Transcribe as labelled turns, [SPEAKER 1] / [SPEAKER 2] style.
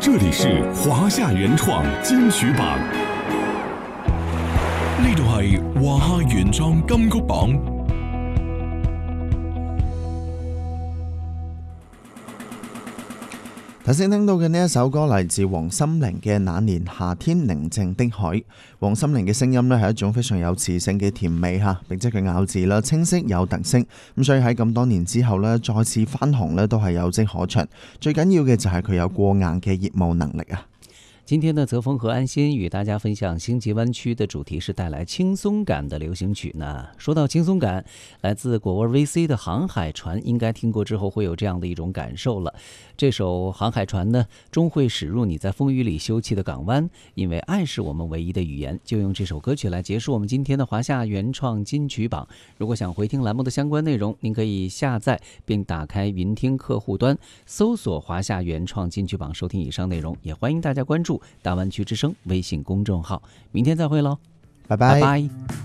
[SPEAKER 1] 这里是华夏原創金曲榜，
[SPEAKER 2] 呢度係華夏原創金曲榜。
[SPEAKER 3] 頭先聽到嘅呢一首歌嚟自黃心凌嘅《那年夏天寧靜的海》。黃心凌嘅聲音呢係一種非常有磁性嘅甜美嚇，並且佢咬字啦清晰有特色，咁所以喺咁多年之後呢，再次翻紅呢都係有跡可循。最緊要嘅就係佢有過硬嘅業務能力啊！
[SPEAKER 4] 今天呢，澤峰和安心與大家分享星級灣區的主題是帶來輕鬆感的流行曲呢。說到輕鬆感，來自果味 VC 的《航海船》應該聽過之後會有這樣的一種感受了。這首《航海船》呢，終會駛入你在風雨裡休憩的港灣，因為愛是我們唯一的語言。就用這首歌曲來結束我們今天的華夏原創金曲榜。如果想回聽欄目的相關內容，您可以下載並打開雲聽客戶端，搜索華夏原創金曲榜收聽以上內容。也歡迎大家關注大灣區之聲微信公眾號。明天再會嘍，
[SPEAKER 3] 拜拜。
[SPEAKER 4] 拜拜。